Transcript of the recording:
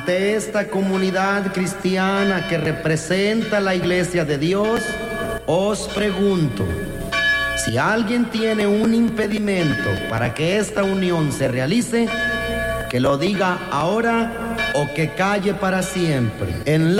De esta comunidad cristiana que representa la Iglesia de Dios, os pregunto, si alguien tiene un impedimento para que esta unión se realice, que lo diga ahora o que calle para siempre. En la